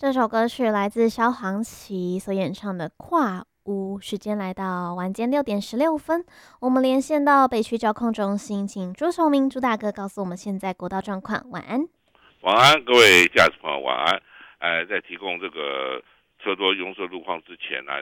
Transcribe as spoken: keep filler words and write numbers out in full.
这首歌曲来自萧煌奇所演唱的《跨屋》。时间来到晚间六点十六分，我们连线到北区交控中心，请朱崇明朱大哥告诉我们现在国道状况。晚安。 晚安，各位驾驶朋友，晚安。呃，在提供这个车多拥塞路况之前呢、